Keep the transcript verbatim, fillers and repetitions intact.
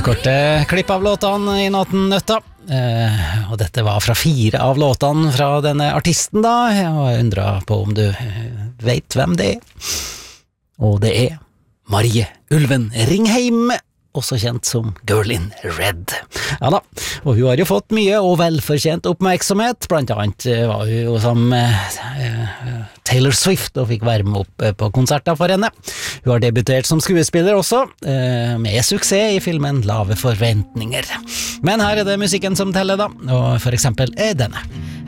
Korte klipp av låtene i Natten Nøtta. Eh, og dette var fra fire av låtene fra denne artisten da. Jeg undrer på om du vet hvem det er. Og det er Marie Ulven Ringheim, også kjent som Girl in Red. Ja da, og hun har jo fått mye og velfortjent oppmerksomhet. Blant annet var hun jo som eh, Taylor Swift og fikk være med opp på konserter for henne. Hun har debutert som skuespiller også, eh, med suksess i filmen Lave forventninger. Men her er det musikken som teller da, og for eksempel er denne.